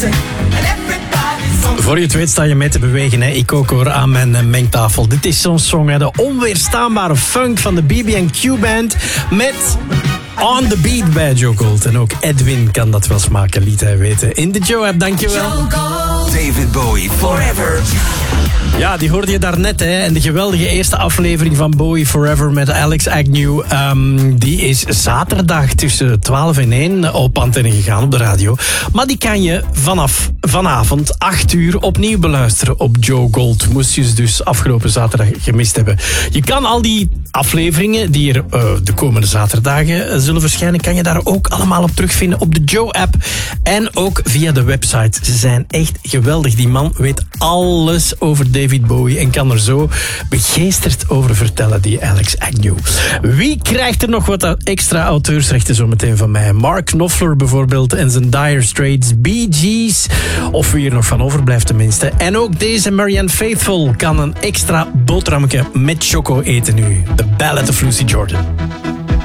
Voor je het weet sta je mee te bewegen. Hè. Ik ook hoor aan mijn mengtafel. Dit is zo'n song, hè. De onweerstaanbare funk van de BB&Q Band met On The Beat bij Joe Gold. En ook Edwin kan dat wel smaken, liet hij weten. In de Joe-app, dankjewel. David Bowie Forever. Ja, die hoorde je daarnet, hè. En de geweldige eerste aflevering van Bowie Forever met Alex Agnew, die is zaterdag tussen 12 en 1 op antenne gegaan op de radio. Maar die kan je vanaf vanavond 8 uur opnieuw beluisteren op Joe Gold. Moest je dus afgelopen zaterdag gemist hebben. Je kan al die afleveringen die er de komende zaterdagen zullen verschijnen, kan je daar ook allemaal op terugvinden op de Joe-app. En ook via de website. Ze zijn echt geweldig. Die man weet alles over David Bowie en kan er zo begeesterd over vertellen, die Alex Agnew. Wie krijgt er nog wat extra auteursrechten zometeen van mij? Mark Knopfler bijvoorbeeld en zijn Dire Straits, Bee Gees, of wie er nog van overblijft tenminste. En ook deze Marianne Faithfull kan een extra boterhammetje met choco eten nu. The Ballad of Lucy Jordan.